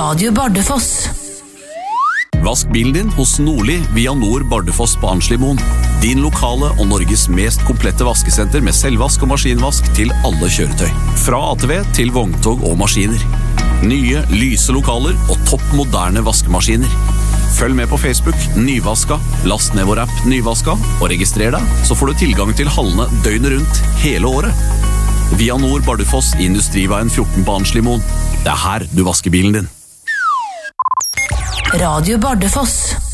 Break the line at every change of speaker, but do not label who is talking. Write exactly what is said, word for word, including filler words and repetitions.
Radio Bardufoss.
Vask bilen din hos Nordli via Nord Bardufoss på Arnslimoen. Din lokale og Norges mest komplette vaskesenter med selvvask og maskinvask til alle kjøretøy. Fra A T V til vogntog og maskiner. Nye, lyse lokaler og topp moderne vaskemaskiner. Følg med på Facebook Nyvaska, last ned vår app Nyvaska og registrer deg, så får du tilgang til hallene døgnet rundt hele året. Via Nord Bardufoss i Industriveien fjorten på Arnslimoen. Det er her du vasker bilen din.
Radio Bardufoss.